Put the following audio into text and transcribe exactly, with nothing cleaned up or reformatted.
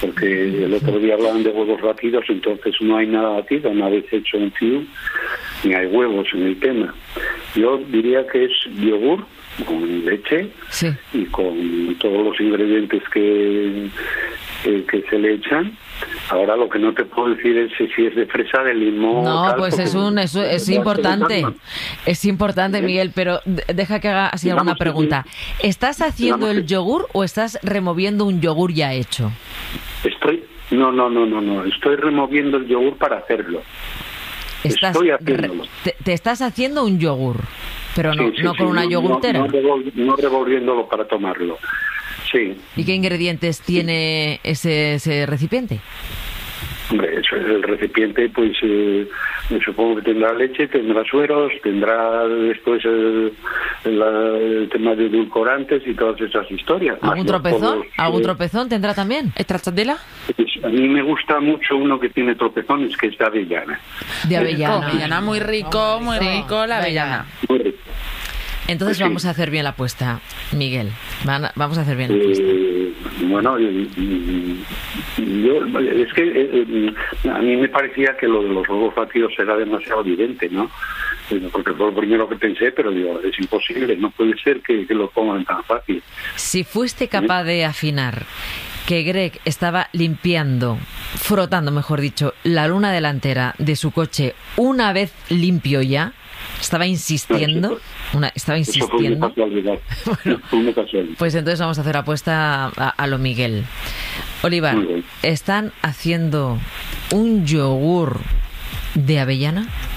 porque el otro día hablaban de huevos batidos, entonces no hay nada batido, una vez hecho un fiu, ni hay huevos en el tema. Yo diría que es yogur con leche, sí, y con todos los ingredientes que, que, que se le echan. Ahora lo que no te puedo decir es si es de fresa, de limón. No, tal, pues es un es, es importante, es importante, Miguel, pero deja que haga así alguna pregunta. ¿Estás haciendo el yogur o estás removiendo un yogur ya hecho? Estoy, no, no, no, no, no, estoy removiendo el yogur para hacerlo. Estás, estoy haciéndolo. Te, te estás haciendo un yogur, pero no, sí, sí, no con sí, una no, yogurtera. No, no, revol, no revolviéndolo para tomarlo. Sí. ¿Y qué ingredientes tiene ese, ese recipiente? Hombre, eso es el recipiente, pues eh, supongo que tendrá leche, tendrá sueros, tendrá después el, el, el tema de edulcorantes y todas esas historias. ¿Algún tropezón? Los, ¿Algún eh, tropezón tendrá también? ¿Stracciatella? Pues a mí me gusta mucho uno que tiene tropezones, que es de avellana. De avellana. Avellana, muy rico, muy sí, rico la avellana. Muy rico. Entonces pues vamos sí. a hacer bien la apuesta, Miguel. Van a, vamos a hacer bien la apuesta. Eh, bueno, yo, es que eh, a mí me parecía que lo de los huevos batidos era demasiado evidente, ¿no? Porque fue lo primero que pensé, pero digo, es imposible, no puede ser que, que lo pongan tan fácil. Si fuiste capaz de afinar que Greg estaba limpiando, frotando, mejor dicho, la luna delantera de su coche una vez limpio ya, estaba insistiendo, una, estaba insistiendo. Bueno, pues entonces vamos a hacer apuesta a, a lo Miguel. Olivar, ¿están haciendo un yogur de avellana?